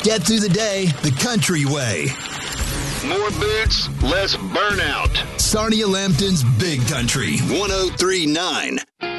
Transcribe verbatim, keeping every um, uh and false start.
Get through the day the country way. More boots, less burnout. Sarnia Lambton's Big Country, one oh three point nine.